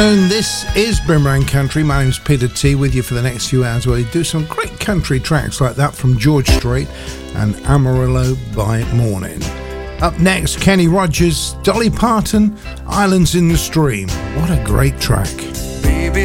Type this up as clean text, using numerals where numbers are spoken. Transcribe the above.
This is Boomerang Country. My name's Peter T, with you for the next few hours, where we do some great country tracks like that from George Strait and Amarillo by Morning. Up next, Kenny Rogers, Dolly Parton, Islands in the Stream. What a great track.